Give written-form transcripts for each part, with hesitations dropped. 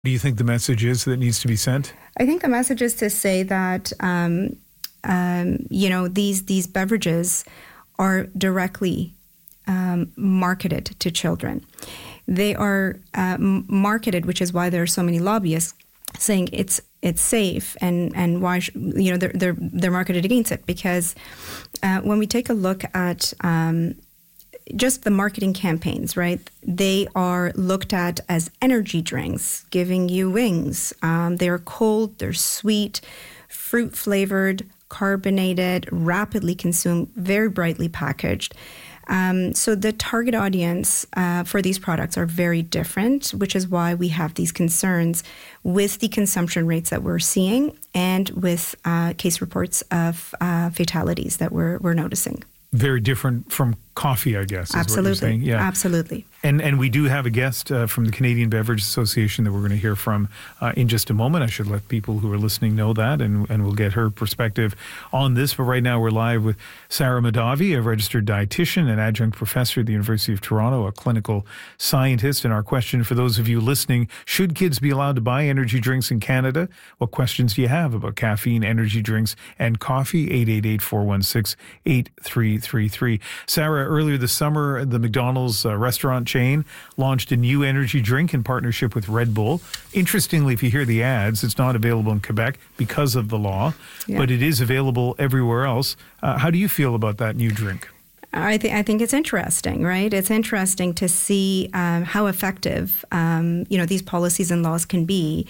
Do you think the message is that needs to be sent? I think the message is to say that, these beverages are directly marketed to children. They are marketed, which is why there are so many lobbyists saying it's safe, and why they're marketed against it, because when we take a look at just the marketing campaigns, right? They are looked at as energy drinks, giving you wings. They're cold, they're sweet, fruit flavored, carbonated, rapidly consumed, very brightly packaged. So the target audience for these products are very different, which is why we have these concerns with the consumption rates that we're seeing and with case reports of fatalities that we're noticing. Very different from coffee, I guess, is Absolutely. What you're saying. Yeah. Absolutely. And we do have a guest from the Canadian Beverage Association that we're going to hear from in just a moment. I should let people who are listening know that, and we'll get her perspective on this. But right now we're live with Sarah Mahdavi, a registered dietitian and adjunct professor at the University of Toronto, a clinical scientist. And our question for those of you listening, should kids be allowed to buy energy drinks in Canada? What questions do you have about caffeine, energy drinks, and coffee? 888-416-8333. Sarah, earlier this summer, the McDonald's restaurant chain launched a new energy drink in partnership with Red Bull. Interestingly, if you hear the ads, it's not available in Quebec because of the law, but it is available everywhere else. How do you feel about that new drink? I think it's interesting, right? It's interesting to see how effective these policies and laws can be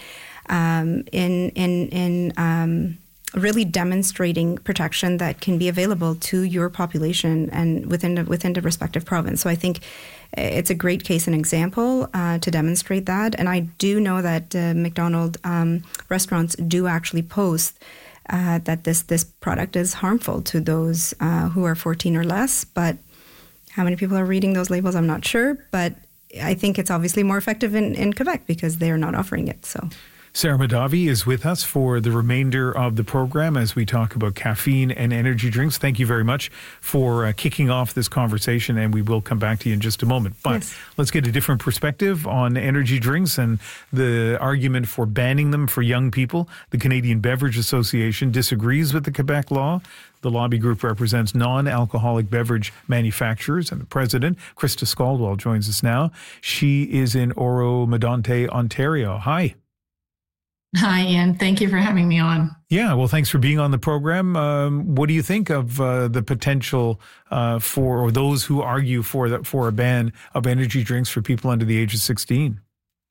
in really demonstrating protection that can be available to your population and within the respective province. So I think it's a great case and example to demonstrate that. And I do know that McDonald's restaurants do actually post that this product is harmful to those who are 14 or less. But how many people are reading those labels, I'm not sure. But I think it's obviously more effective in Quebec because they are not offering it. So. Sarah Mahdavi is with us for the remainder of the program as we talk about caffeine and energy drinks. Thank you very much for kicking off this conversation, and we will come back to you in just a moment. But let's get a different perspective on energy drinks and the argument for banning them for young people. The Canadian Beverage Association disagrees with the Quebec law. The lobby group represents non-alcoholic beverage manufacturers, and the president, Krista Scaldwell, joins us now. She is in Oro-Medonte, Ontario. Hi. Hi, Ian. Thank you for having me on. Yeah, well, thanks for being on the program. What do you think of the potential for those who argue for a ban of energy drinks for people under the age of 16?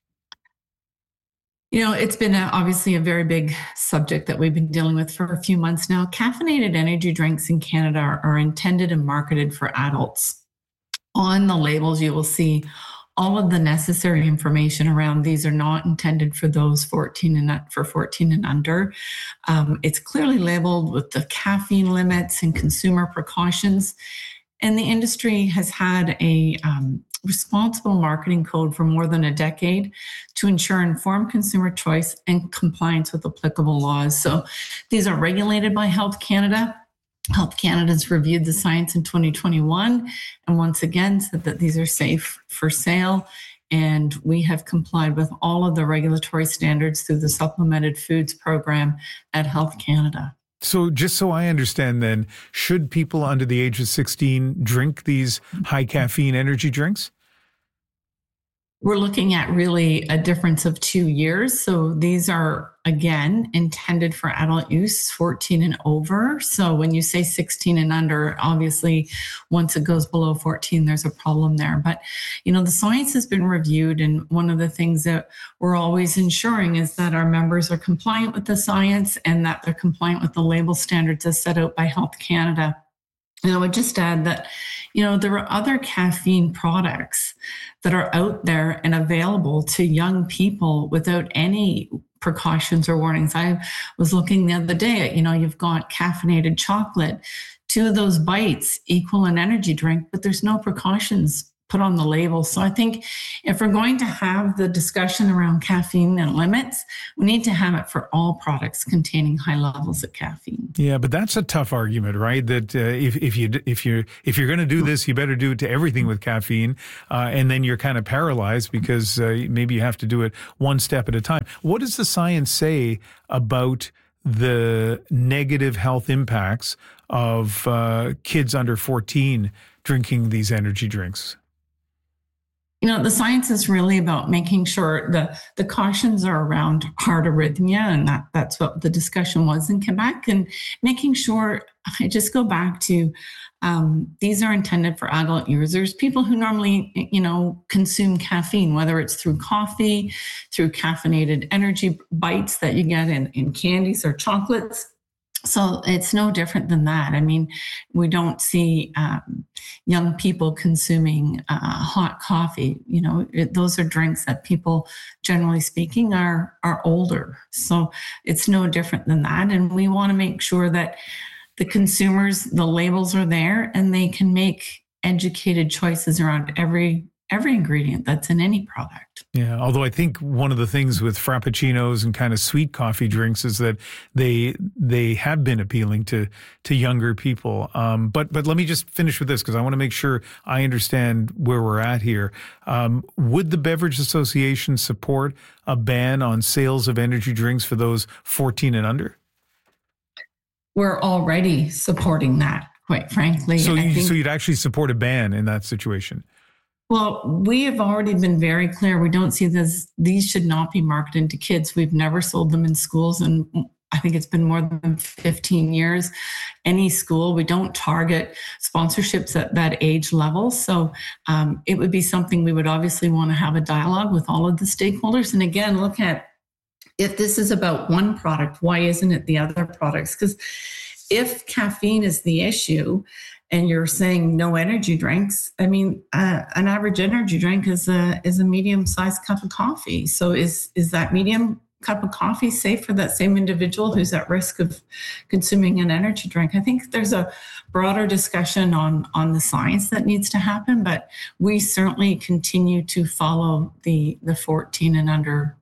You know, it's been obviously a very big subject that we've been dealing with for a few months now. Caffeinated energy drinks in Canada are intended and marketed for adults. On the labels, you will see all of the necessary information around these are not intended for those 14 and under. It's clearly labeled with the caffeine limits and consumer precautions. And the industry has had a responsible marketing code for more than a decade to ensure informed consumer choice and compliance with applicable laws. So these are regulated by Health Canada. Health Canada's reviewed the science in 2021 and once again said that these are safe for sale. And we have complied with all of the regulatory standards through the Supplemented Foods Program at Health Canada. So just so I understand then, should people under the age of 16 drink these high caffeine energy drinks? We're looking at really a difference of 2 years. So these are, again, intended for adult use, 14 and over. So when you say 16 and under, obviously, once it goes below 14, there's a problem there. But, you know, the science has been reviewed. And one of the things that we're always ensuring is that our members are compliant with the science and that they're compliant with the label standards as set out by Health Canada. And I would just add that, you know, there are other caffeine products that are out there and available to young people without any precautions or warnings. I was looking the other day at, you know, you've got caffeinated chocolate. 2 of those bites equal an energy drink, but there's no precautions put on the label. So I think if we're going to have the discussion around caffeine and limits, we need to have it for all products containing high levels of caffeine. Yeah, but that's a tough argument, right? That if you're going to do this, you better do it to everything with caffeine, and then you're kind of paralyzed because maybe you have to do it one step at a time. What does the science say about the negative health impacts of kids under 14 drinking these energy drinks? The science is really about making sure the cautions are around heart arrhythmia, and that's what the discussion was in Quebec, and making sure, I just go back to, these are intended for adult users, people who normally, consume caffeine, whether it's through coffee, through caffeinated energy bites that you get in candies or chocolates. So it's no different than that. I mean, we don't see young people consuming hot coffee. Those are drinks that people, generally speaking, are older. So it's no different than that. And we want to make sure that the consumers, the labels are there, and they can make educated choices around every ingredient that's in any product. Yeah, although I think one of the things with frappuccinos and kind of sweet coffee drinks is that they have been appealing to younger people. But let me just finish with this, because I want to make sure I understand where we're at here. Would the Beverage Association support a ban on sales of energy drinks for those 14 and under? We're already supporting that, quite frankly. So you'd actually support a ban in that situation? Well, we have already been very clear. We don't see these should not be marketed to kids. We've never sold them in schools, and I think it's been more than 15 years. Any school, we don't target sponsorships at that age level. So it would be something we would obviously want to have a dialogue with all of the stakeholders. And again, look at, if this is about one product, why isn't it the other products? Because if caffeine is the issue, and you're saying no energy drinks, I mean, an average energy drink is a medium-sized cup of coffee. So is that medium cup of coffee safe for that same individual who's at risk of consuming an energy drink? I think there's a broader discussion on the science that needs to happen, but we certainly continue to follow the 14 and under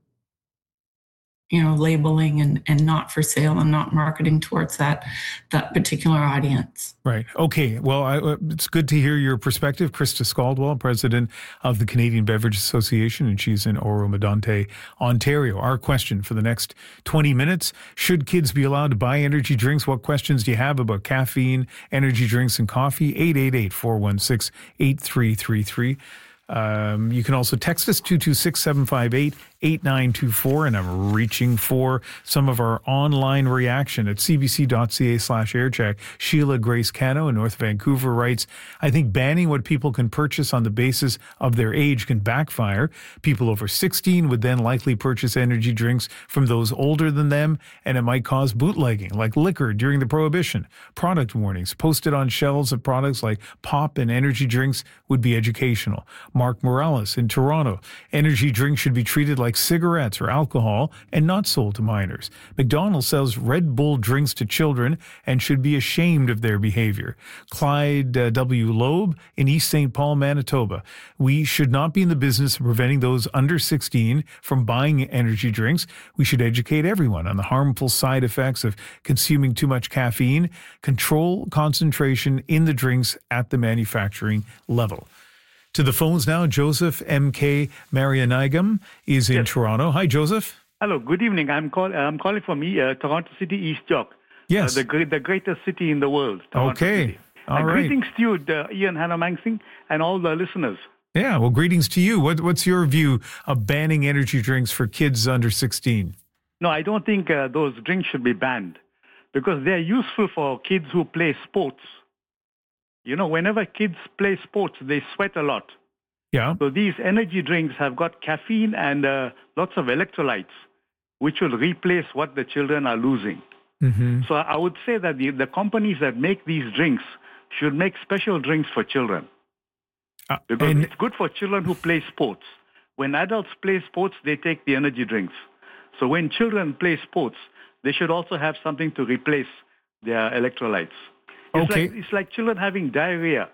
labeling and not for sale and not marketing towards that particular audience. Right. Okay. Well, it's good to hear your perspective. Krista Scaldwell, president of the Canadian Beverage Association, and she's in Oro-Medonte, Ontario. Our question for the next 20 minutes: should kids be allowed to buy energy drinks? What questions do you have about caffeine, energy drinks, and coffee? 888-416-8333. You can also text us 226-758-8924, and I'm reaching for some of our online reaction at cbc.ca/aircheck. Sheila Grace Cano in North Vancouver writes, I think banning what people can purchase on the basis of their age can backfire. People over 16 would then likely purchase energy drinks from those older than them, and it might cause bootlegging, like liquor during the Prohibition. Product warnings posted on shelves of products like pop and energy drinks would be educational. Mark Morales in Toronto, energy drinks should be treated like cigarettes or alcohol and not sold to minors. McDonald's sells Red Bull drinks to children and should be ashamed of their behavior. Clyde W. Loeb in East St. Paul, Manitoba. We should not be in the business of preventing those under 16 from buying energy drinks. We should educate everyone on the harmful side effects of consuming too much caffeine, control concentration in the drinks at the manufacturing level. To the phones now, Joseph M.K. Marianigam is in Toronto. Hi, Joseph. Hello, good evening. I'm calling from Toronto City, East York. Yes. The greatest city in the world, Toronto Okay. City. All right. Greetings to you, Ian Hanomangsing, and all the listeners. Yeah, well, greetings to you. What's your view of banning energy drinks for kids under 16? No, I don't think those drinks should be banned because they're useful for kids who play sports. Whenever kids play sports, they sweat a lot. Yeah. So these energy drinks have got caffeine and lots of electrolytes, which will replace what the children are losing. Mm-hmm. So I would say that the companies that make these drinks should make special drinks for children. Because it's good for children who play sports. When adults play sports, they take the energy drinks. So when children play sports, they should also have something to replace their electrolytes. It's like children having diarrhea.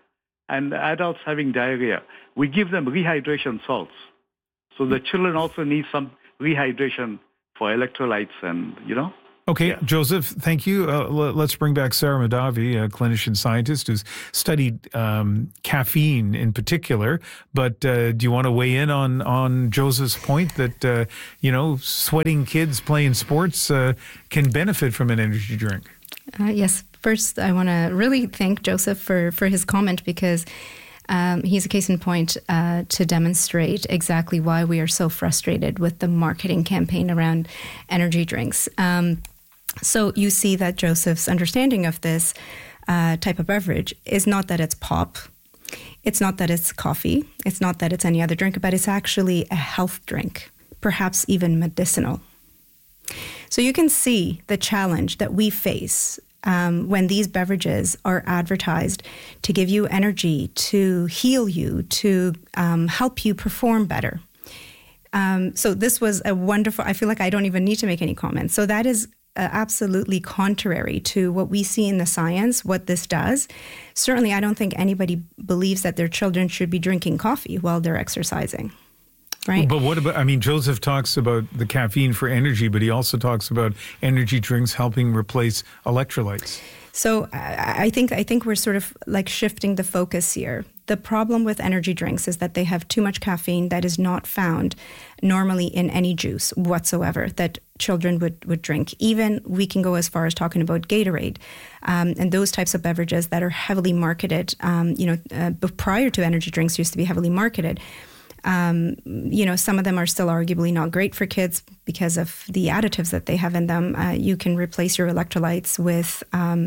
and adults having diarrhea, we give them rehydration salts. So the children also need some rehydration for electrolytes and, Okay, Yeah. Joseph, thank you. Let's bring back Sarah Mahdavi, a clinician scientist who's studied caffeine in particular. But do you want to weigh in on Joseph's point that, sweating kids playing sports can benefit from an energy drink? Yes. First, I want to really thank Joseph for his comment, because he's a case in point to demonstrate exactly why we are so frustrated with the marketing campaign around energy drinks. So you see that Joseph's understanding of this type of beverage is not that it's pop, it's not that it's coffee, it's not that it's any other drink, but it's actually a health drink, perhaps even medicinal. So you can see the challenge that we face when these beverages are advertised to give you energy, to heal you, to help you perform better. So this was a wonderful, I feel like I don't even need to make any comments. So that is absolutely contrary to what we see in the science, what this does. Certainly, I don't think anybody believes that their children should be drinking coffee while they're exercising. Right. But what about, Joseph talks about the caffeine for energy, but he also talks about energy drinks helping replace electrolytes. So I think we're sort of like shifting the focus here. The problem with energy drinks is that they have too much caffeine that is not found normally in any juice whatsoever that children would drink. Even we can go as far as talking about Gatorade and those types of beverages that are heavily marketed, prior to energy drinks used to be heavily marketed. Some of them are still arguably not great for kids because of the additives that they have in them. You can replace your electrolytes with,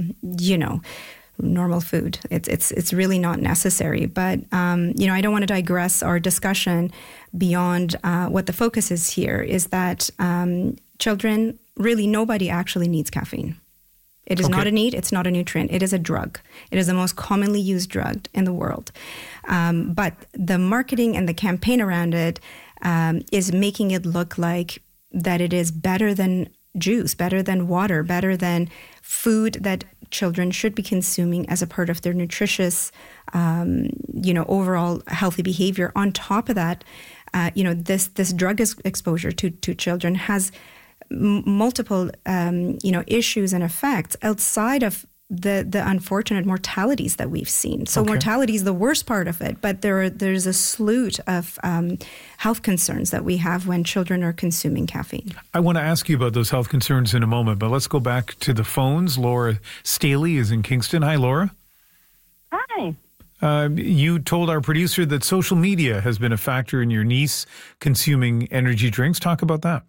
normal food. It's really not necessary. But, I don't want to digress our discussion beyond what the focus is here, is that children, really nobody actually needs caffeine. It is not a need. It's not a nutrient. It is a drug. It is the most commonly used drug in the world. But the marketing and the campaign around it is making it look like that it is better than juice, better than water, better than food that children should be consuming as a part of their nutritious, overall healthy behavior. On top of that, this drug exposure to children has multiple, issues and effects outside of the unfortunate mortalities that we've seen. So mortality is the worst part of it, but there's a slew of health concerns that we have when children are consuming caffeine. I want to ask you about those health concerns in a moment, but let's go back to the phones. Laura Staley is in Kingston. Hi, Laura. Hi. You told our producer that social media has been a factor in your niece consuming energy drinks. Talk about that.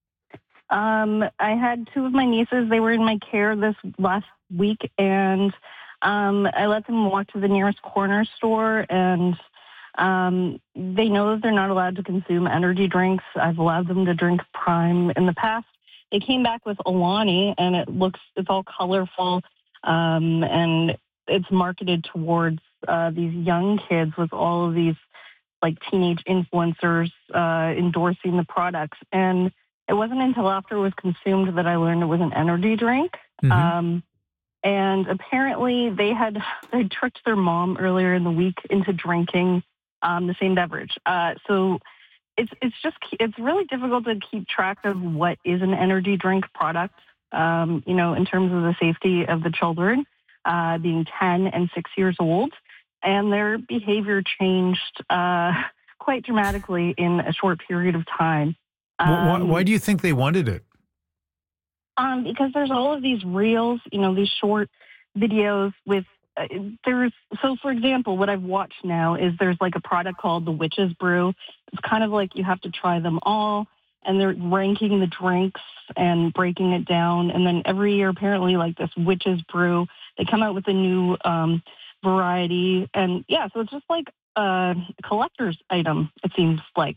I had two of my nieces. They were in my care this last week, and I let them walk to the nearest corner store, and they know that they're not allowed to consume energy drinks. I've allowed them to drink Prime in the past. They came back with Alani, and it's all colorful, and it's marketed towards these young kids with all of these like teenage influencers endorsing the products. And it wasn't until after it was consumed that I learned it was an energy drink. Mm-hmm. And apparently they tricked their mom earlier in the week into drinking the same beverage. So it's really difficult to keep track of what is an energy drink product, in terms of the safety of the children being 10 and 6 years old. And their behavior changed quite dramatically in a short period of time. Why do you think they wanted it? Because there's all of these reels, these short videos with, so for example, what I've watched now is there's like a product called the Witch's Brew. It's kind of like you have to try them all, and they're ranking the drinks and breaking it down. And then every year, apparently, like this Witch's Brew, they come out with a new variety. And yeah, so it's just like a collector's item, it seems like.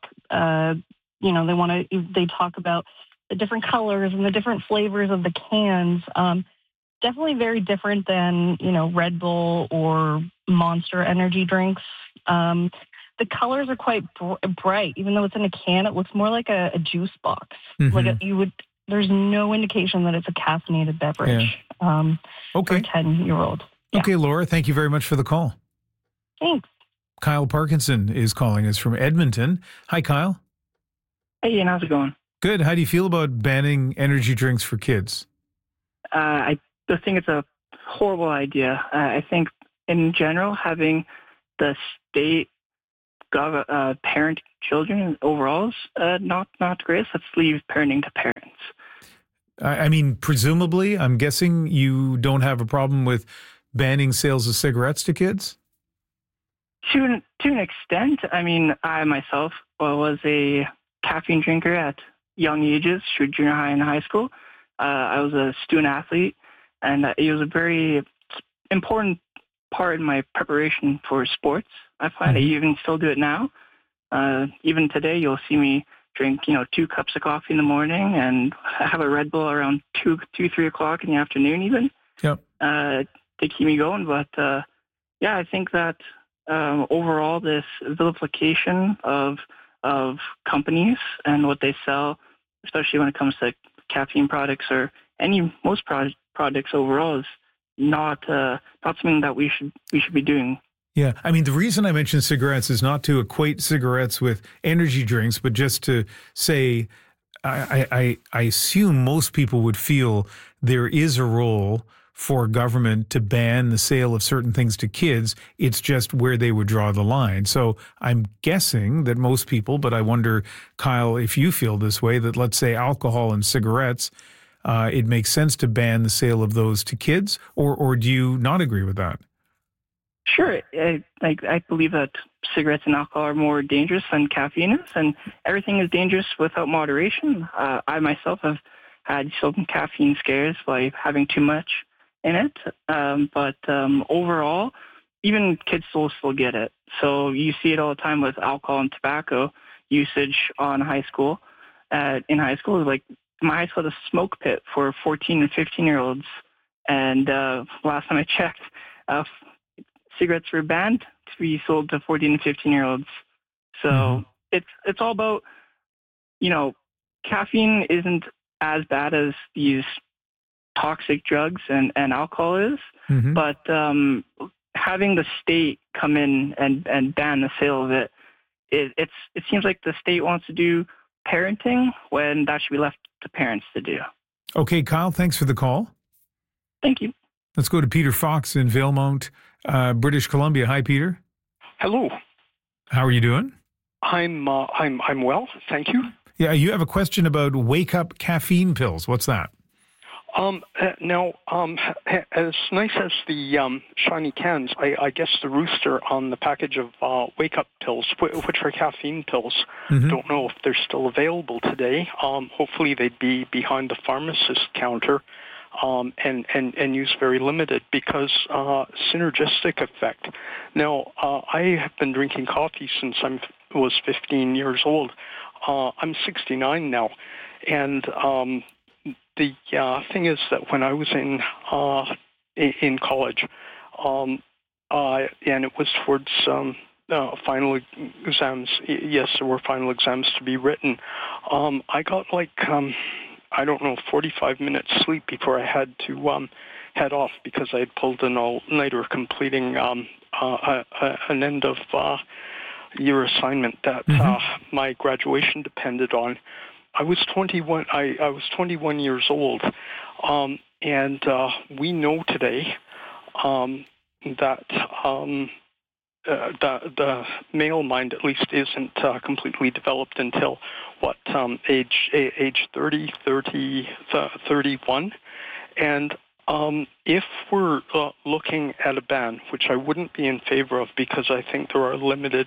They talk about the different colors and the different flavors of the cans. Definitely very different than, Red Bull or Monster energy drinks. The colors are quite bright. Even though it's in a can, it looks more like a juice box. Mm-hmm. There's no indication that it's a caffeinated beverage for a 10-year-old. Yeah. Okay, Laura, thank you very much for the call. Thanks. Kyle Parkinson is calling us from Edmonton. Hi, Kyle. Hey, Ian, how's it going? Good. How do you feel about banning energy drinks for kids? I just think it's a horrible idea. I think, in general, having the state parent children overall is not great. Let's leave parenting to parents. I mean, presumably, I'm guessing you don't have a problem with banning sales of cigarettes to kids? To an extent. I mean, I myself was a caffeine drinker at young ages, through junior high and high school. I was a student athlete, and it was a very important part in my preparation for sports. I find I even still do it now. Even today, you'll see me drink, 2 cups of coffee in the morning and have a Red Bull around 3 o'clock in the afternoon even. Yep. To keep me going. But I think that overall this vilification of companies and what they sell, especially when it comes to caffeine products or most products overall, is not something that we should be doing. Yeah, I mean, the reason I mentioned cigarettes is not to equate cigarettes with energy drinks, but just to say, I assume most people would feel there is a role for government to ban the sale of certain things to kids. It's just where they would draw the line. So I'm guessing that most people, but I wonder, Kyle, if you feel this way, that let's say alcohol and cigarettes, it makes sense to ban the sale of those to kids, or do you not agree with that? Sure. I believe that cigarettes and alcohol are more dangerous than caffeine is, and everything is dangerous without moderation. I myself have had some caffeine scares by having too much in it, but overall, even kids will still get it. So you see it all the time with alcohol and tobacco usage in high school. Like my high school had a smoke pit for 14 and 15-year-olds, and last time I checked, cigarettes were banned to be sold to 14 and 15-year-olds. So it's all about, caffeine isn't as bad as these toxic drugs and alcohol is, but having the state come in and ban the sale of it, it seems like the state wants to do parenting when that should be left to parents to do. Okay, Kyle, thanks for the call. Thank you. Let's go to Peter Fox in Valemount, British Columbia. Hi, Peter. Hello. How are you doing? I'm well, thank you. Yeah, you have a question about Wake Up caffeine pills. What's that? Now, as nice as the shiny cans, I guess the rooster on the package of Wake Up pills, which are caffeine pills, don't know if they're still available today. Hopefully they'd be behind the pharmacist counter and use very limited because synergistic effect. Now, I have been drinking coffee since I was 15 years old. I'm 69 now, and the thing is that when I was in college, and it was towards final exams. Yes, there were final exams to be written. I got 45 minutes sleep before I had to head off because I had pulled an all-nighter completing an end of year assignment that my graduation depended on. I was 21. I was 21 years old, and we know today that the male mind, at least, isn't completely developed until age 30, 31, and if we're looking at a ban, which I wouldn't be in favor of because I think there are limited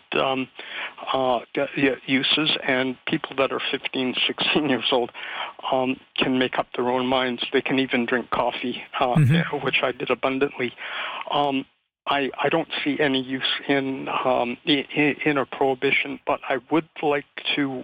uses, and people that are 15, 16 years old can make up their own minds. They can even drink coffee, which I did abundantly. I don't see any use in a prohibition, but I would like to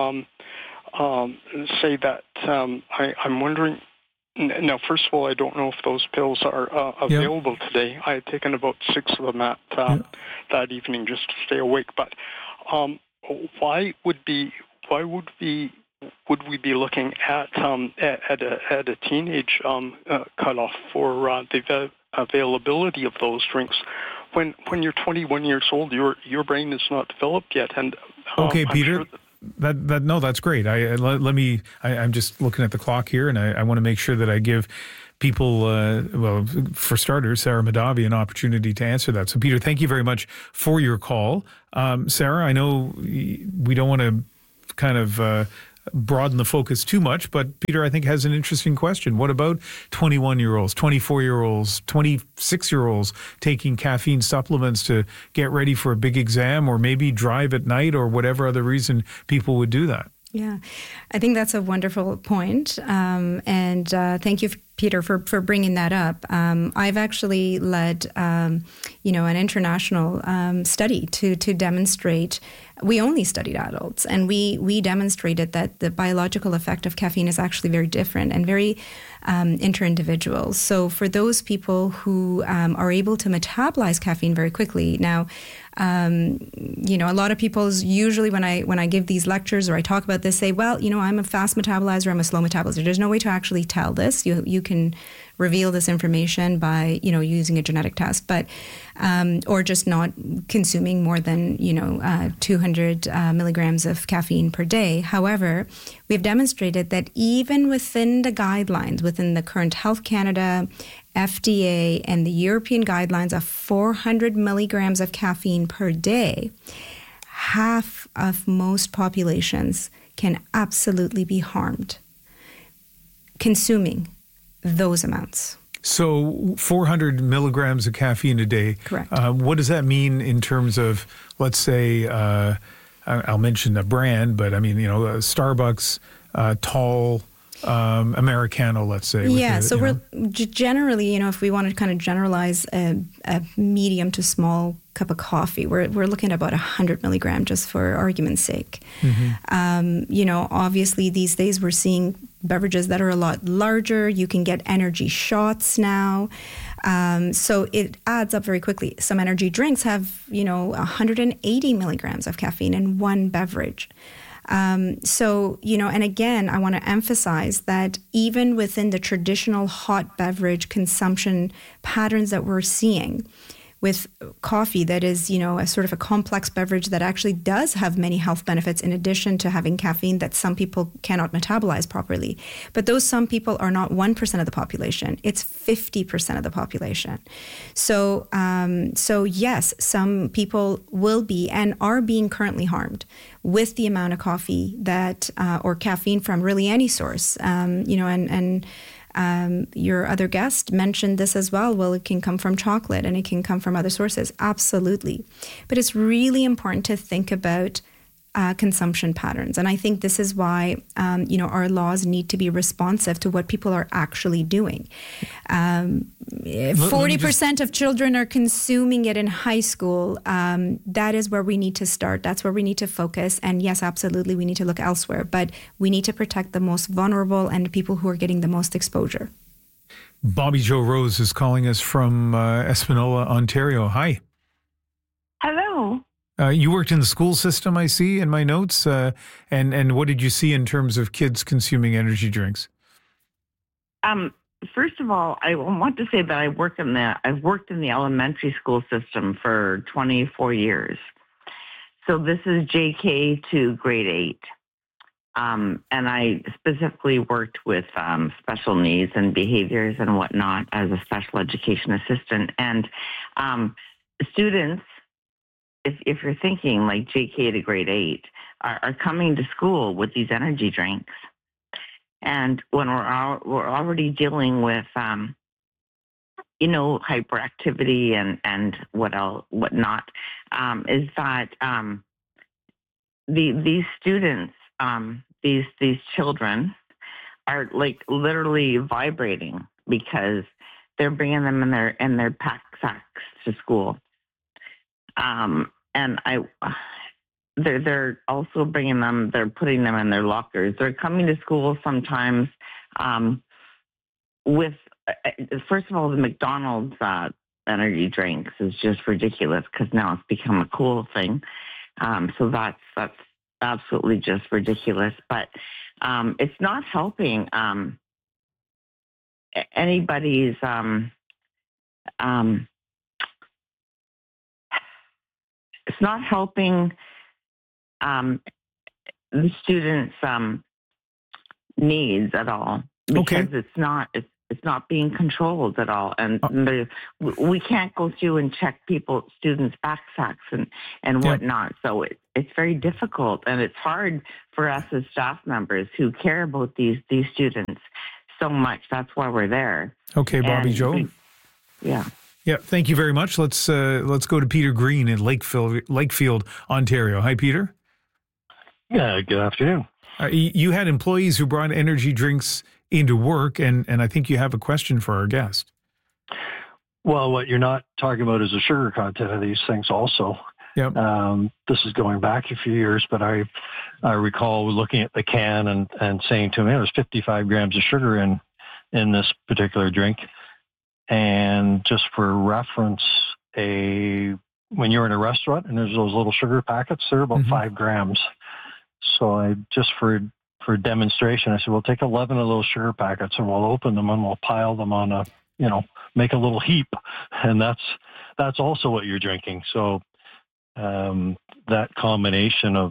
say that I'm wondering. Now, first of all, I don't know if those pills are available today. I had taken about 6 of them that evening just to stay awake. But why would we be looking at a teenage cutoff for the availability of those drinks when you're 21 years old, your brain is not developed yet. And okay, Peter. No, that's great. I'm just looking at the clock here, and I want to make sure that I give people, for starters, Sarah Mahdavi, an opportunity to answer that. So, Peter, thank you very much for your call. Sarah, I know we don't want to kind of broaden the focus too much, but Peter, I think, has an interesting question. What about 21-year-olds, 24-year-olds, 26-year-olds taking caffeine supplements to get ready for a big exam or maybe drive at night or whatever other reason people would do that? Yeah, I think that's a wonderful point. And thank you, Peter, for bringing that up. I've actually led, an international study to demonstrate. We only studied adults, and we demonstrated that the biological effect of caffeine is actually very different and very inter-individual. So for those people who are able to metabolize caffeine very quickly, now, a lot of people usually when I give these lectures or I talk about this say, well, I'm a fast metabolizer, I'm a slow metabolizer. There's no way to actually tell this. You can reveal this information by, using a genetic test, but, or just not consuming more than, 200 milligrams of caffeine per day. However, we've demonstrated that even within the guidelines, within the current Health Canada, FDA, and the European guidelines of 400 milligrams of caffeine per day, half of most populations can absolutely be harmed consuming those amounts. So 400 milligrams of caffeine a day. Correct. What does that mean in terms of, let's say, I'll mention a brand, but I mean, Starbucks, tall, Americano, let's say. Yeah, so we're generally, if we want to kind of generalize a medium to small cup of coffee, we're looking at about 100 milligram just for argument's sake. Mm-hmm. Obviously these days we're seeing beverages that are a lot larger. You can get energy shots now. So it adds up very quickly. Some energy drinks have, 180 milligrams of caffeine in one beverage. And again, I want to emphasize that even within the traditional hot beverage consumption patterns that we're seeing with coffee, that is, a sort of a complex beverage that actually does have many health benefits in addition to having caffeine that some people cannot metabolize properly. But those some people are not 1% of the population. It's 50% of the population. So yes, some people will be and are being currently harmed with the amount of coffee that, or caffeine from really any source, your other guest mentioned this as well. Well, it can come from chocolate and it can come from other sources. Absolutely. But it's really important to think about consumption patterns. And I think this is why, our laws need to be responsive to what people are actually doing. 40% of children are consuming it in high school. That is where we need to start. That's where we need to focus. And yes, absolutely, we need to look elsewhere. But we need to protect the most vulnerable and the people who are getting the most exposure. Bobby Joe Rose is calling us from Espanola, Ontario. Hi. Hello. You worked in the school system, I see, in my notes. And what did you see in terms of kids consuming energy drinks? First of all, I want to say that I've worked in the elementary school system for 24 years. So this is JK to grade 8. And I specifically worked with special needs and behaviors and whatnot as a special education assistant. And students, if you're thinking like JK to grade 8, are coming to school with these energy drinks. And when we're already dealing with, hyperactivity and whatnot, is that these students, these children are like literally vibrating because they're bringing them in their pack sacks to school. And they're also bringing them, they're putting them in their lockers. They're coming to school sometimes with, first of all, the McDonald's energy drinks is just ridiculous because now it's become a cool thing. So that's absolutely just ridiculous. But it's not helping anybody's it's not helping the students' needs at all, because it's not being controlled at all, and we can't go through and check students' backpacks and whatnot. So it's very difficult, and it's hard for us as staff members who care about these students so much. That's why we're there. Okay, Bobby Joe. Yeah. Thank you very much. Let's go to Peter Green in Lakefield, Ontario. Hi, Peter. Yeah. Good afternoon. You had employees who brought energy drinks into work, and I think you have a question for our guest. Well, what you're not talking about is the sugar content of these things also. Yep. This is going back a few years, but I recall looking at the can and saying to me, there's 55 grams of sugar in this particular drink. And just for reference, when you're in a restaurant and there's those little sugar packets, they're about 5 grams. So I just for demonstration, I said, well, take 11 of those sugar packets and we'll open them and we'll pile them on make a little heap. And that's also what you're drinking. So that combination of,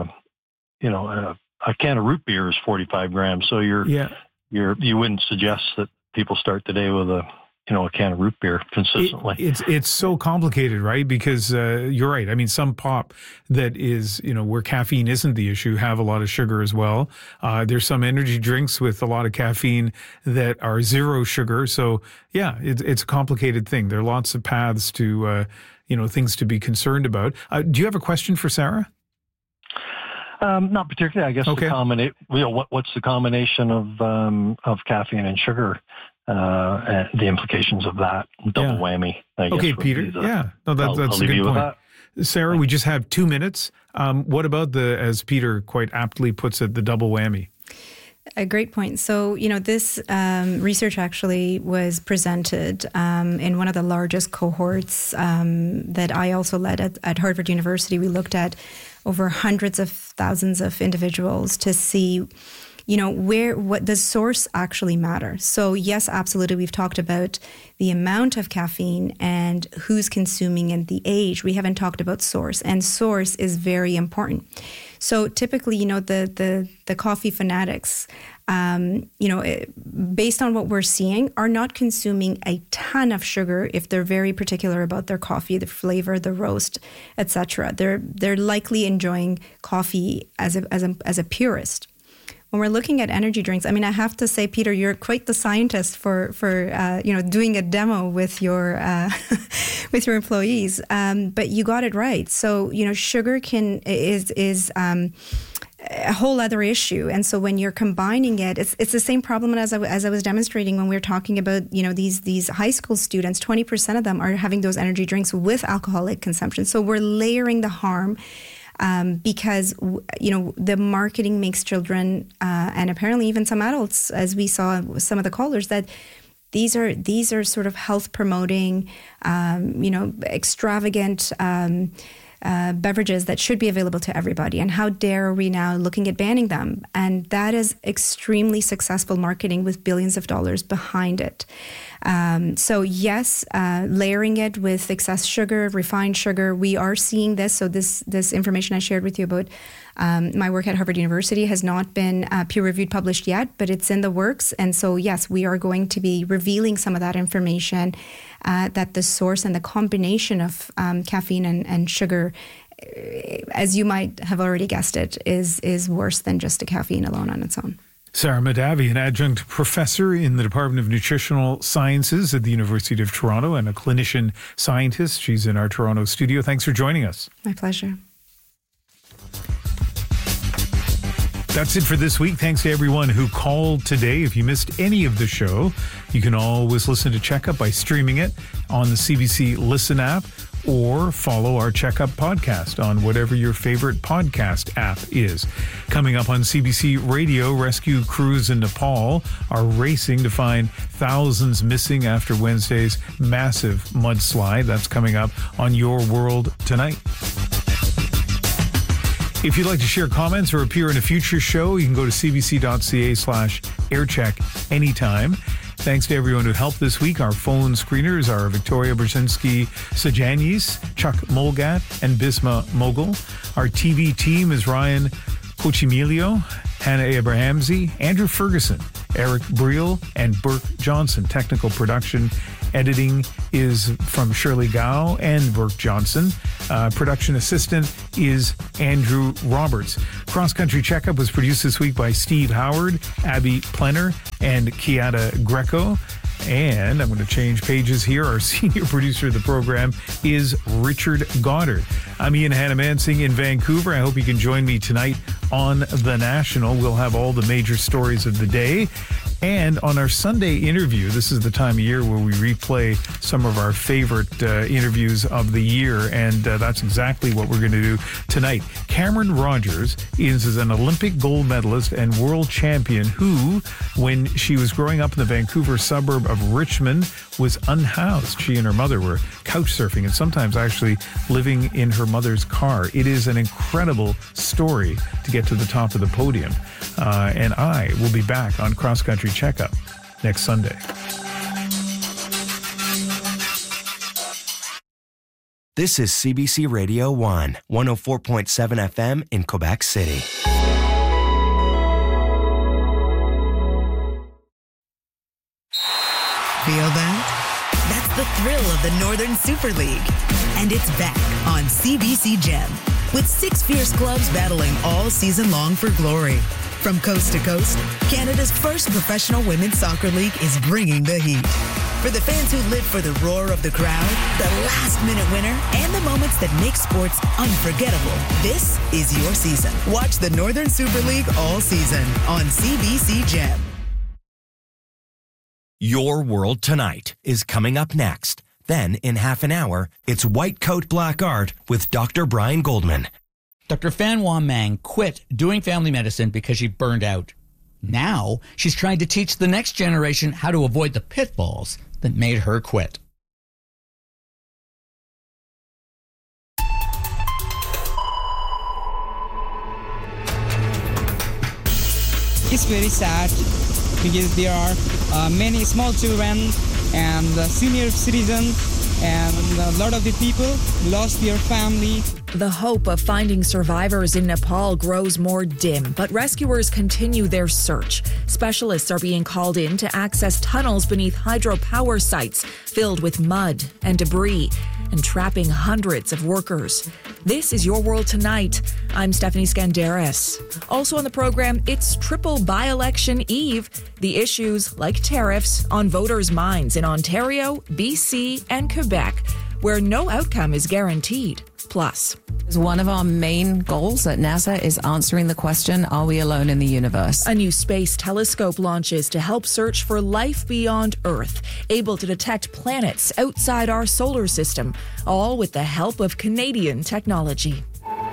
a can of root beer is 45 grams. So you wouldn't suggest that people start the day with a can of root beer consistently. It's so complicated, right? Because you're right. I mean, some pop that is, where caffeine isn't the issue, have a lot of sugar as well. There's some energy drinks with a lot of caffeine that are zero sugar. So yeah, it's a complicated thing. There are lots of paths to, things to be concerned about. Do you have a question for Sarah? Not particularly. I guess what's the combination of caffeine and sugar? And the implications of that double whammy. I guess okay, Peter. That's a good point. Sarah, we just have 2 minutes. What about as Peter quite aptly puts it, the double whammy? A great point. So, this research actually was presented in one of the largest cohorts that I also led at Harvard University. We looked at over hundreds of thousands of individuals to see what the source actually matters. So yes, absolutely. We've talked about the amount of caffeine and who's consuming and the age. We haven't talked about source, and source is very important. So typically, the coffee fanatics, based on what we're seeing, are not consuming a ton of sugar if they're very particular about their coffee, the flavor, the roast, etc. They're likely enjoying coffee as a purist. When we're looking at energy drinks, I mean, I have to say, Peter, you're quite the scientist for doing a demo with your with your employees. But you got it right. So sugar is a whole other issue, and so when you're combining it, it's the same problem as I was demonstrating when we were talking about these high school students. 20% of them are having those energy drinks with alcoholic consumption. So we're layering the harm. Because, the marketing makes children and apparently even some adults, as we saw with some of the callers, that these are sort of health promoting, extravagant beverages that should be available to everybody. And how dare we now looking at banning them? And that is extremely successful marketing with billions of dollars behind it. So yes, layering it with excess sugar, refined sugar, we are seeing this. So this information I shared with you about my work at Harvard University has not been peer-reviewed, published yet, but it's in the works. And so yes, we are going to be revealing some of that information, that the source and the combination of caffeine and sugar, as you might have already guessed it, is worse than just the caffeine alone on its own. Sarah Mahdavi, an adjunct professor in the Department of Nutritional Sciences at the University of Toronto and a clinician scientist. She's in our Toronto studio. Thanks for joining us. My pleasure. That's it for this week. Thanks to everyone who called today. If you missed any of the show, you can always listen to Checkup by streaming it on the CBC Listen app, or follow our Checkup podcast on whatever your favorite podcast app is. Coming up on CBC Radio, rescue crews in Nepal are racing to find thousands missing after Wednesday's massive mudslide. That's coming up on Your World Tonight. If you'd like to share comments or appear in a future show, you can go to cbc.ca/aircheck anytime. Thanks to everyone who helped this week. Our phone screeners are Victoria Brzezinski-Sajanis, Chuck Mulgat, and Bisma Mogul. Our TV team is Ryan Cochimilio, Hannah Abrahamsey, Andrew Ferguson, Eric Briel, and Burke Johnson. Technical production editing is from Shirley Gao and Burke Johnson. Production assistant is Andrew Roberts. Cross Country Checkup was produced this week by Steve Howard, Abby Plenner, and Kiata Greco. And I'm going to change pages here. Our senior producer of the program is Richard Goddard. I'm Ian Hannah-Mansing in Vancouver. I hope you can join me tonight on The National. We'll have all the major stories of the day. And on our Sunday interview, this is the time of year where we replay some of our favorite interviews of the year, and that's exactly what we're going to do tonight. Cameron Rogers is an Olympic gold medalist and world champion who, when she was growing up in the Vancouver suburb of Richmond, was unhoused. She and her mother were couch surfing and sometimes actually living in her mother's car. It is an incredible story to get to the top of the podium. And I will be back on Cross Country Checkup next Sunday. This is CBC Radio 1, 104.7 FM in Quebec City. Feel that? That's the thrill of the Northern Super League. And it's back on CBC Gem, with 6 fierce clubs battling all season long for glory. From coast to coast, Canada's first professional women's soccer league is bringing the heat. For the fans who live for the roar of the crowd, the last-minute winner, and the moments that make sports unforgettable, this is your season. Watch the Northern Super League all season on CBC Gem. Your World Tonight is coming up next. Then, in half an hour, it's White Coat Black Art with Dr. Brian Goldman. Dr. Fan Wan Mang quit doing family medicine because she burned out. Now, she's trying to teach the next generation how to avoid the pitfalls that made her quit. It's very sad because there are many small children and senior citizens, and a lot of the people lost their family. The hope of finding survivors in Nepal grows more dim, but rescuers continue their search. Specialists are being called in to access tunnels beneath hydropower sites filled with mud and debris and trapping hundreds of workers. This is Your World Tonight. I'm Stephanie Skandaris. Also on the program, it's triple by-election eve. The issues, like tariffs, on voters' minds in Ontario, BC, and Quebec, where no outcome is guaranteed. Plus, one of our main goals at NASA is answering the question, are we alone in the universe? A new space telescope launches to help search for life beyond Earth, able to detect planets outside our solar system, all with the help of Canadian technology.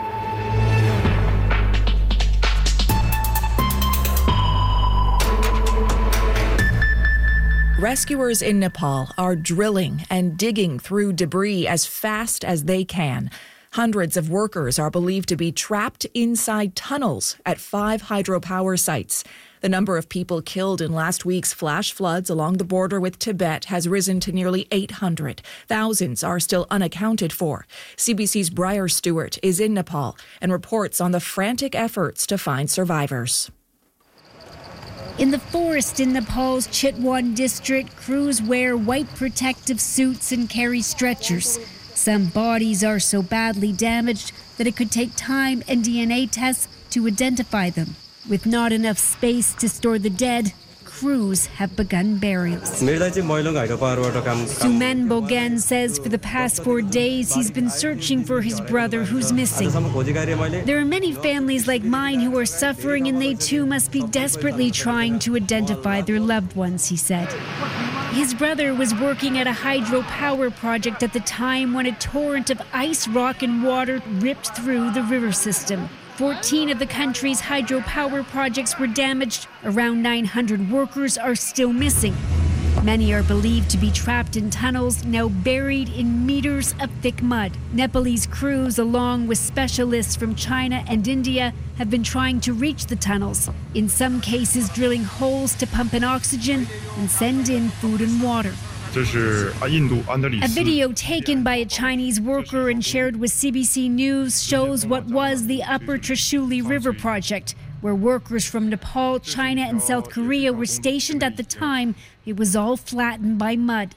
Rescuers in Nepal are drilling and digging through debris as fast as they can. Hundreds of workers are believed to be trapped inside tunnels at 5 hydropower sites. The number of people killed in last week's flash floods along the border with Tibet has risen to nearly 800. Thousands are still unaccounted for. CBC's Briar Stewart is in Nepal and reports on the frantic efforts to find survivors. In the forest in Nepal's Chitwan district, crews wear white protective suits and carry stretchers. Some bodies are so badly damaged that it could take time and DNA tests to identify them. With not enough space to store the dead, crews have begun burials. Suman Bogan says for the past 4 days he's been searching for his brother who's missing. There are many families like mine who are suffering, and they too must be desperately trying to identify their loved ones, he said. His brother was working at a hydropower project at the time when a torrent of ice, rock and water ripped through the river system. 14 of the country's hydropower projects were damaged. Around 900 workers are still missing. Many are believed to be trapped in tunnels, now buried in meters of thick mud. Nepalese crews, along with specialists from China and India, have been trying to reach the tunnels, in some cases drilling holes to pump in oxygen and send in food and water. A video taken by a Chinese worker and shared with CBC News shows what was the Upper Trishuli River project, where workers from Nepal, China, and South Korea were stationed at the time. It was all flattened by mud.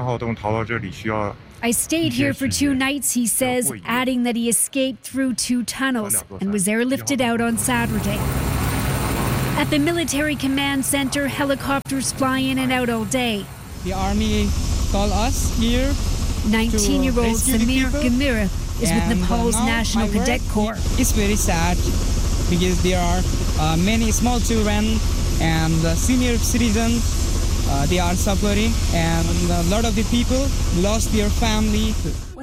I stayed here for 2 nights, he says, adding that he escaped through 2 tunnels and was airlifted out on Saturday. At the military command center, helicopters fly in and out all day. The army called us here. 19-year-old Samir Gamira is with Nepal's National Cadet Corps. It's very sad because there are many small children and senior citizens. They are suffering, and a lot of the people lost their family.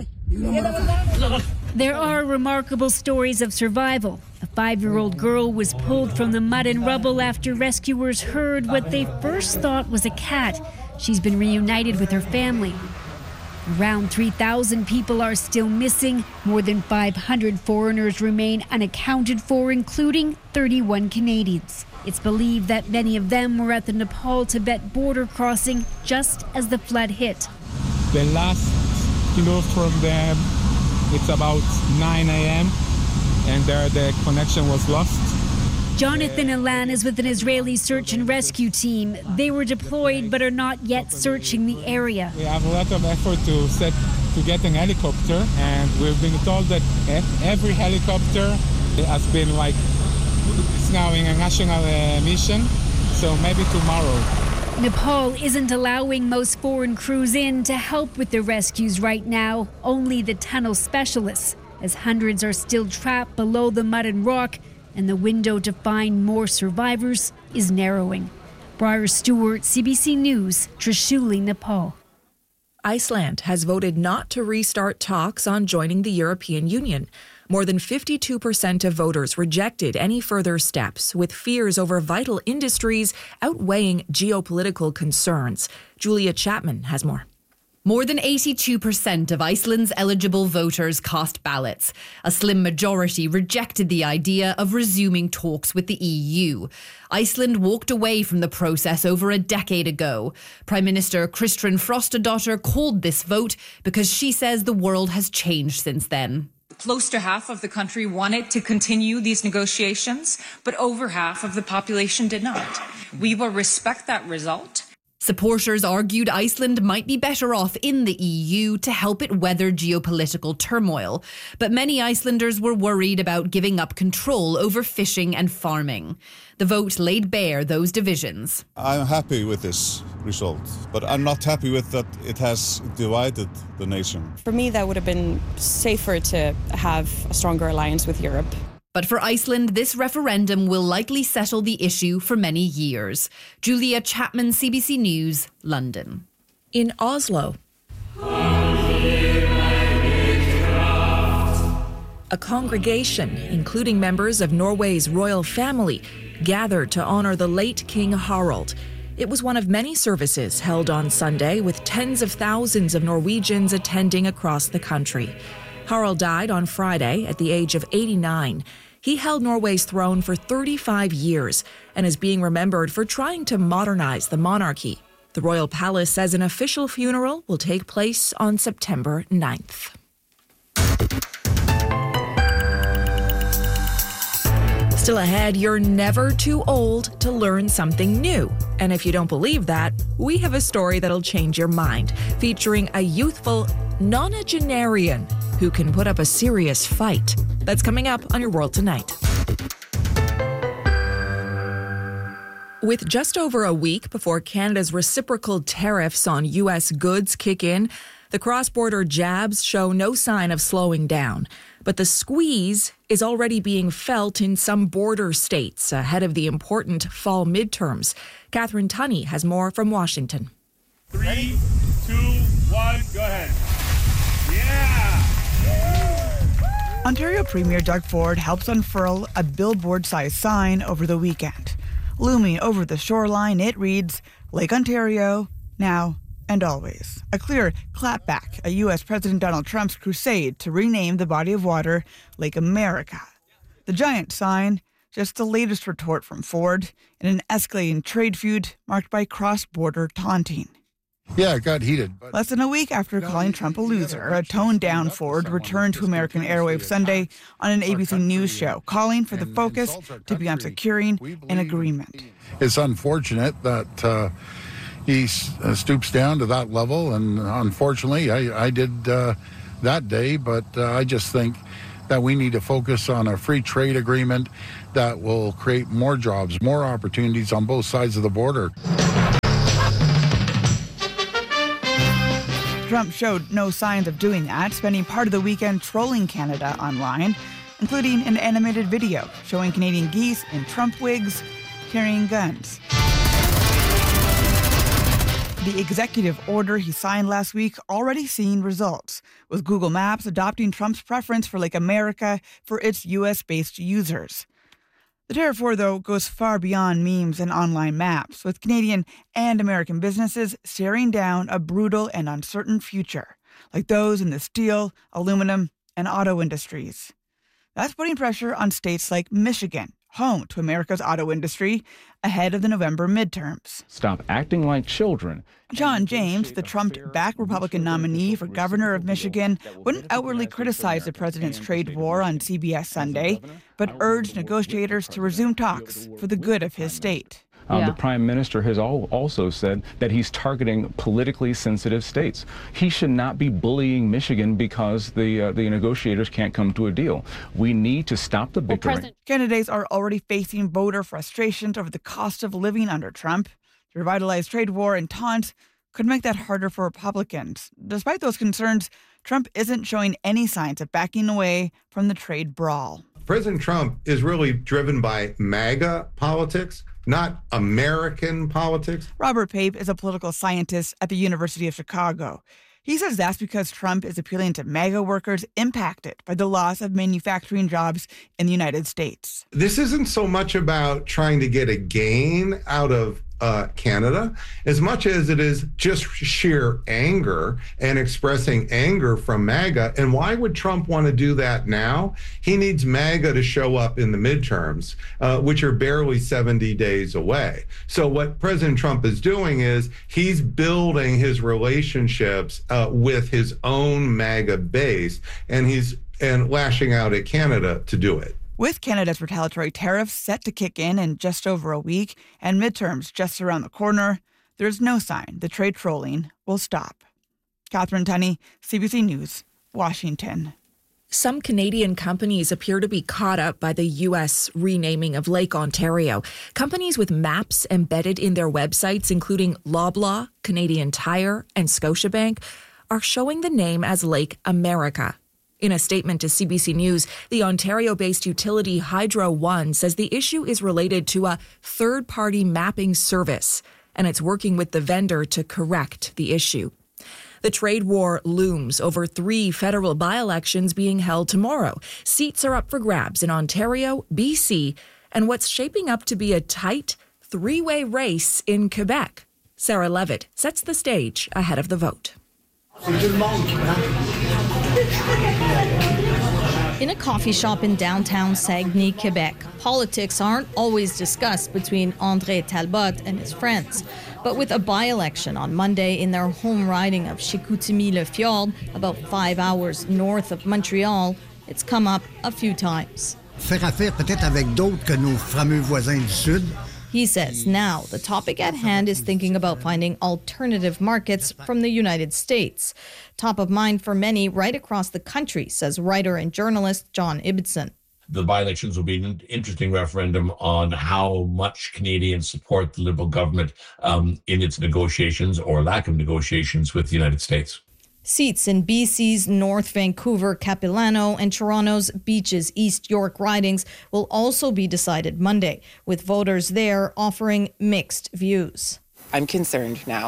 There are remarkable stories of survival. A 5-year-old girl was pulled from the mud and rubble after rescuers heard what they first thought was a cat. She's been reunited with her family. Around 3,000 people are still missing. More than 500 foreigners remain unaccounted for, including 31 Canadians. It's believed that many of them were at the Nepal-Tibet border crossing just as the flood hit. The last kilo from them, it's about 9 a.m. and there the connection was lost. Jonathan Alan is with an Israeli search and rescue team. They were deployed but are not yet searching the area. We have a lot of effort to get an helicopter, and we've been told that every helicopter has been it's now in a national mission, so maybe tomorrow. Nepal isn't allowing most foreign crews in to help with the rescues right now, only the tunnel specialists, as hundreds are still trapped below the mud and rock, and the window to find more survivors is narrowing. Briar Stewart, CBC News, Trishuli, Nepal. Iceland has voted not to restart talks on joining the European Union. More than 52% of voters rejected any further steps, with fears over vital industries outweighing geopolitical concerns. Julia Chapman has more. More than 82% of Iceland's eligible voters cast ballots. A slim majority rejected the idea of resuming talks with the EU. Iceland walked away from the process over a decade ago. Prime Minister Kristrún Frostadóttir called this vote because she says the world has changed since then. Close to half of the country wanted to continue these negotiations, but over half of the population did not. We will respect that result. Supporters argued Iceland might be better off in the EU to help it weather geopolitical turmoil. But many Icelanders were worried about giving up control over fishing and farming. The vote laid bare those divisions. I'm happy with this result, but I'm not happy with that it has divided the nation. For me, that would have been safer to have a stronger alliance with Europe. But for Iceland, this referendum will likely settle the issue for many years. Julia Chapman, CBC News, London. In Oslo, a congregation, including members of Norway's royal family, gathered to honor the late King Harald. It was one of many services held on Sunday, with tens of thousands of Norwegians attending across the country. Harald died on Friday at the age of 89. He held Norway's throne for 35 years and is being remembered for trying to modernize the monarchy. The royal palace says an official funeral will take place on September 9th. Still ahead, you're never too old to learn something new. And if you don't believe that, we have a story that'll change your mind, featuring a youthful nonagenarian who can put up a serious fight. That's coming up on Your World Tonight. With just over a week before Canada's reciprocal tariffs on U.S. goods kick in, the cross-border jabs show no sign of slowing down. But the squeeze is already being felt in some border states ahead of the important fall midterms. Catherine Tunney has more from Washington. 3, 2, 1, go ahead. Yeah! Ontario Premier Doug Ford helps unfurl a billboard-sized sign over the weekend. Looming over the shoreline, it reads, Lake Ontario, now and always. A clear clapback at U.S. President Donald Trump's crusade to rename the body of water Lake America. The giant sign, just the latest retort from Ford in an escalating trade feud marked by cross-border taunting. Yeah, it got heated. Less than a week after calling Trump a loser, a toned-down Ford returned to American airwaves Sunday on an ABC News show, calling for the focus to be on securing an agreement. It's unfortunate that he stoops down to that level, and unfortunately, I did that day, but I just think that we need to focus on a free trade agreement that will create more jobs, more opportunities on both sides of the border. Trump showed no signs of doing that, spending part of the weekend trolling Canada online, including an animated video showing Canadian geese in Trump wigs carrying guns. The executive order he signed last week already seeing results, with Google Maps adopting Trump's preference for Lake America for its U.S.-based users. The Tariff War, though, goes far beyond memes and online maps, with Canadian and American businesses staring down a brutal and uncertain future, like those in the steel, aluminum, and auto industries. That's putting pressure on states like Michigan, home to America's auto industry, ahead of the November midterms. Stop acting like children. John James, the Trump-backed Republican nominee for governor of Michigan, wouldn't outwardly criticize the president's trade war on CBS Sunday, but urged negotiators to resume talks for the good of his state. The prime minister has also said that he's targeting politically sensitive states. He should not be bullying Michigan because the negotiators can't come to a deal. We need to stop the bickering. Candidates are already facing voter frustrations over the cost of living under Trump. The revitalized trade war and taunts could make that harder for Republicans. Despite those concerns, Trump isn't showing any signs of backing away from the trade brawl. President Trump is really driven by MAGA politics, not American politics. Robert Pape is a political scientist at the University of Chicago. He says that's because Trump is appealing to MAGA workers impacted by the loss of manufacturing jobs in the United States. This isn't so much about trying to get a gain out of Canada, as much as it is just sheer anger and expressing anger from MAGA. And why would Trump want to do that now? He needs MAGA to show up in the midterms, which are barely 70 days away. So what President Trump is doing is he's building his relationships with his own MAGA base, and lashing out at Canada to do it. With Canada's retaliatory tariffs set to kick in just over a week and midterms just around the corner, there's no sign the trade trolling will stop. Catherine Tunney, CBC News, Washington. Some Canadian companies appear to be caught up by the U.S. renaming of Lake Ontario. Companies with maps embedded in their websites, including Loblaw, Canadian Tire, and Scotiabank, are showing the name as Lake America. In a statement to CBC News, the Ontario-based utility Hydro One says the issue is related to a third-party mapping service, and it's working with the vendor to correct the issue. The trade war looms over 3 federal by-elections being held tomorrow. Seats are up for grabs in Ontario, BC, and what's shaping up to be a tight 3-way race in Quebec. Sarah Levitt sets the stage ahead of the vote. In a coffee shop in downtown Saguenay, Quebec, politics aren't always discussed between André Talbot and his friends. But with a by-election on Monday in their home riding of Chicoutimi-le-Fjord, about 5 hours north of Montreal, it's come up a few times. Faire affaire peut-être avec d'autres que nos fameux voisins du Sud. He says now the topic at hand is thinking about finding alternative markets from the United States. Top of mind for many right across the country, says writer and journalist John Ibbotson. The by-elections will be an interesting referendum on how much Canadians support the Liberal government in its negotiations or lack of negotiations with the United States. Seats in BC's North Vancouver, Capilano, and Toronto's Beaches East York ridings will also be decided Monday, with voters there offering mixed views. I'm concerned now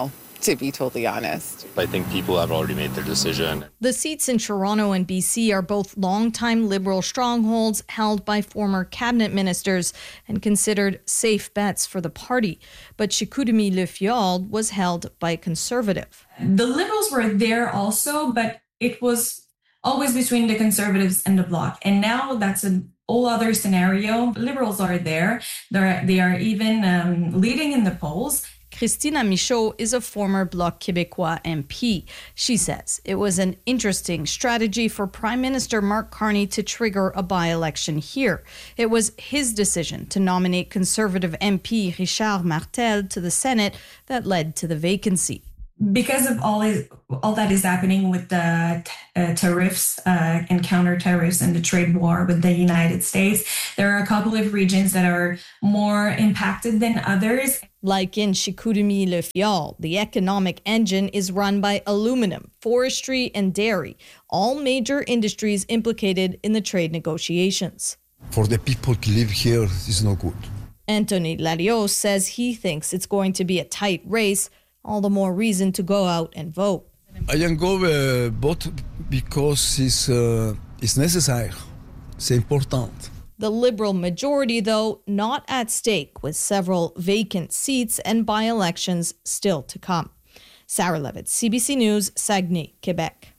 to be totally honest. I think people have already made their decision. The seats in Toronto and BC are both longtime Liberal strongholds held by former cabinet ministers and considered safe bets for the party. But Chicoutimi-Le-Fjord was held by a Conservative. The Liberals were there also, but it was always between the Conservatives and the Bloc. And now that's a whole other scenario. Liberals are there. They are even leading in the polls. Christina Michaud is a former Bloc Québécois MP. She says it was an interesting strategy for Prime Minister Mark Carney to trigger a by-election here. It was his decision to nominate Conservative MP Richard Martel to the Senate that led to the vacancy. Because of all that is happening with the tariffs and counter tariffs and the trade war with the United States, there are a couple of regions that are more impacted than others. Like in Chicoutimi-Le-Fjord, the economic engine is run by aluminum, forestry, and dairy, all major industries implicated in the trade negotiations. For the people to live here, it's no good. Anthony Larios says he thinks it's going to be a tight race, all the more reason to go out and vote. I can go vote because it's necessary. It's important. The Liberal majority, though, not at stake, with several vacant seats and by-elections still to come. Sarah Levitt, CBC News, Saguenay, Quebec.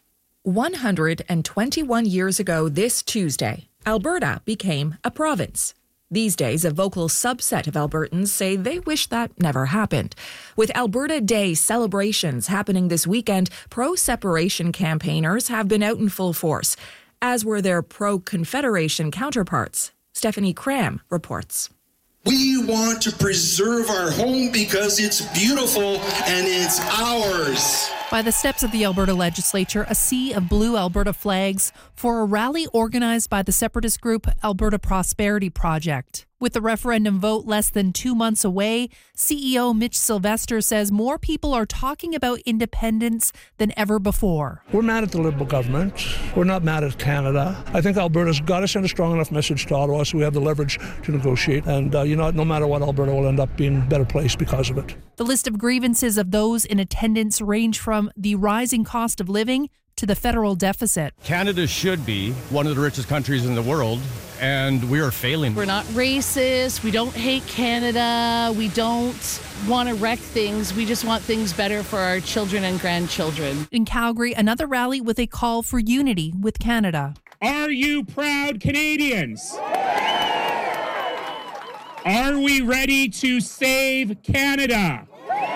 121 years ago this Tuesday, Alberta became a province. These days, a vocal subset of Albertans say they wish that never happened. With Alberta Day celebrations happening this weekend, pro-separation campaigners have been out in full force, as were their pro-Confederation counterparts. Stephanie Cram reports. We want to preserve our home because it's beautiful and it's ours. By the steps of the Alberta legislature, a sea of blue Alberta flags for a rally organized by the separatist group Alberta Prosperity Project. With the referendum vote less than 2 months away, CEO Mitch Sylvester says more people are talking about independence than ever before. We're mad at the Liberal government. We're not mad at Canada. I think Alberta's got to send a strong enough message to Ottawa so we have the leverage to negotiate. And, no matter what, Alberta will end up being a better place because of it. The list of grievances of those in attendance range from the rising cost of living to the federal deficit. Canada should be one of the richest countries in the world, and we are failing. We're not racist. We don't hate Canada. We don't want to wreck things. We just want things better for our children and grandchildren. In Calgary, another rally with a call for unity with Canada. Are you proud Canadians? Are we ready to save Canada?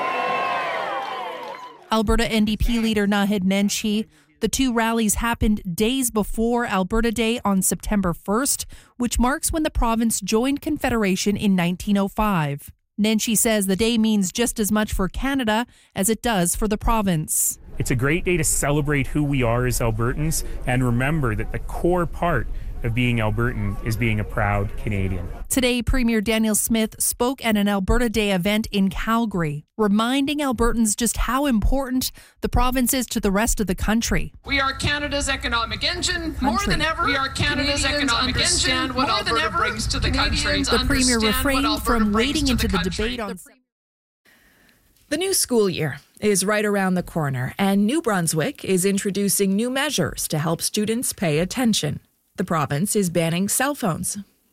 Alberta NDP leader Naheed Nenshi. The two rallies happened days before Alberta Day on September 1st, which marks when the province joined Confederation in 1905. Nenshi says the day means just as much for Canada as it does for the province. It's a great day to celebrate who we are as Albertans and remember that the core part of being Albertan is being a proud Canadian. Today, Premier Daniel Smith spoke at an Alberta Day event in Calgary, reminding Albertans just how important the province is to the rest of the country. We are Canada's economic engine. More than ever, we are Canada's economic engine. What Alberta brings to the country. The Premier refrained from wading into the debate on... The new school year is right around the corner, and New Brunswick is introducing new measures to help students pay attention. The province is banning cell phones.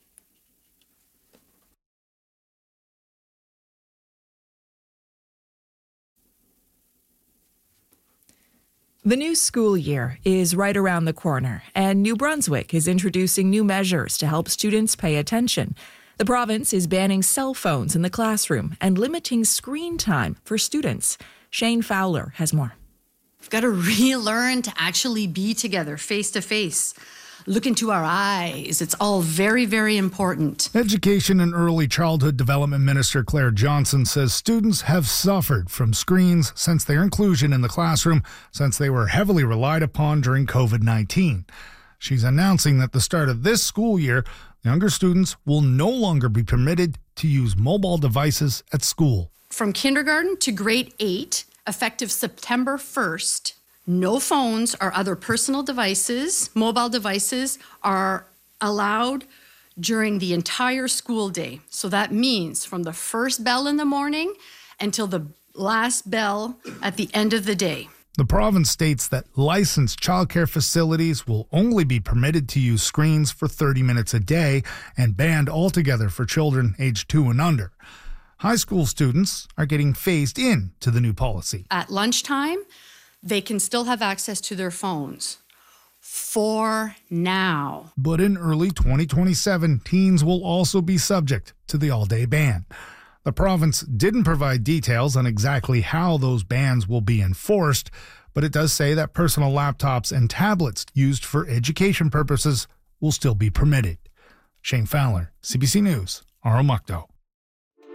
The new school year is right around the corner, and New Brunswick is introducing new measures to help students pay attention. The province is banning cell phones in the classroom and limiting screen time for students. Shane Fowler has more. We've got to relearn to actually be together face to face. Look into our eyes. It's all very, very important. Education and Early Childhood Development Minister Claire Johnson says students have suffered from screens since their inclusion in the classroom, since they were heavily relied upon during COVID-19. She's announcing that at the start of this school year, younger students will no longer be permitted to use mobile devices at school. From kindergarten to grade 8, effective September 1st, no phones or other personal devices, mobile devices, are allowed during the entire school day. So that means from the first bell in the morning until the last bell at the end of the day. The province states that licensed childcare facilities will only be permitted to use screens for 30 minutes a day and banned altogether for children aged 2 and under. High school students are getting phased in to the new policy. At lunchtime, they can still have access to their phones. For now. But in early 2027, teens will also be subject to the all-day ban. The province didn't provide details on exactly how those bans will be enforced, but it does say that personal laptops and tablets used for education purposes will still be permitted. Shane Fowler, CBC News, Arrow Mukto.